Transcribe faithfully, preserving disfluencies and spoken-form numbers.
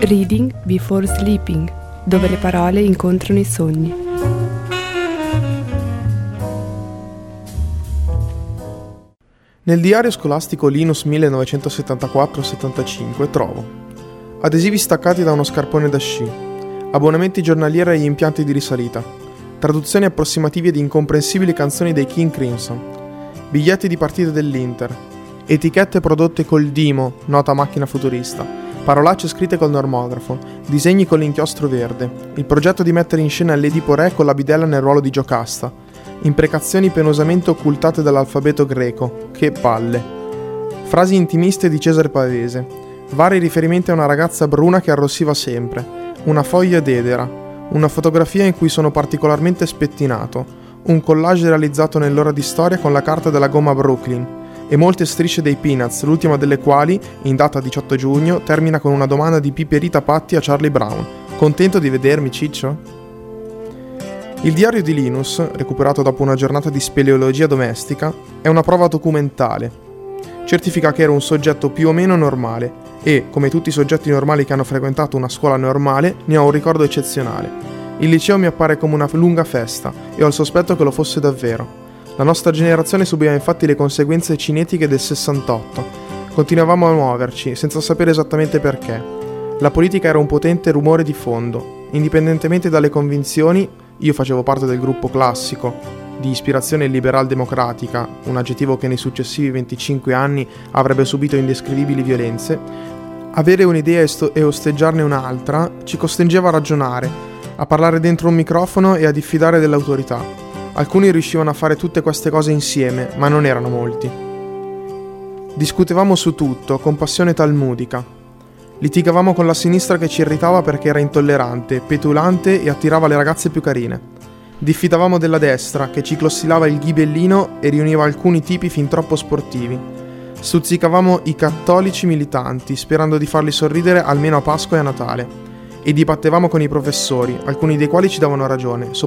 Reading Before Sleeping, dove le parole incontrano i sogni. Nel diario scolastico Linus millenovecentosettantaquattro settantacinque trovo adesivi staccati da uno scarpone da sci, abbonamenti giornalieri agli impianti di risalita, traduzioni approssimative di incomprensibili canzoni dei King Crimson, biglietti di partite dell'Inter, etichette prodotte col Dimo, nota macchina futurista, parolacce scritte col normografo, disegni con l'inchiostro verde, il progetto di mettere in scena l'Edipo Re con la bidella nel ruolo di Giocasta, imprecazioni penosamente occultate dall'alfabeto greco, che palle, frasi intimiste di Cesare Pavese, vari riferimenti a una ragazza bruna che arrossiva sempre, una foglia d'edera, una fotografia in cui sono particolarmente spettinato, un collage realizzato nell'ora di storia con la carta della gomma Brooklyn, e molte strisce dei Peanuts, l'ultima delle quali, in data diciotto giugno, termina con una domanda di Piperita Patti a Charlie Brown. Contento di vedermi, ciccio? Il diario di Linus, recuperato dopo una giornata di speleologia domestica, è una prova documentale. Certifica che ero un soggetto più o meno normale e, come tutti i soggetti normali che hanno frequentato una scuola normale, ne ho un ricordo eccezionale. Il liceo mi appare come una lunga festa e ho il sospetto che lo fosse davvero. La nostra generazione subiva infatti le conseguenze cinetiche del sessantotto. Continuavamo a muoverci, senza sapere esattamente perché. La politica era un potente rumore di fondo. Indipendentemente dalle convinzioni, io facevo parte del gruppo classico, di ispirazione liberal-democratica, un aggettivo che nei successivi venticinque anni avrebbe subito indescrivibili violenze. Avere un'idea e osteggiarne un'altra ci costringeva a ragionare, a parlare dentro un microfono e a diffidare dell'autorità. Alcuni riuscivano a fare tutte queste cose insieme, ma non erano molti. Discutevamo su tutto, con passione talmudica. Litigavamo con la sinistra che ci irritava perché era intollerante, petulante e attirava le ragazze più carine. Diffidavamo della destra, che ci clossillava il ghibellino e riuniva alcuni tipi fin troppo sportivi. Stuzzicavamo i cattolici militanti, sperando di farli sorridere almeno a Pasqua e a Natale. E dibattevamo con i professori, alcuni dei quali ci davano ragione,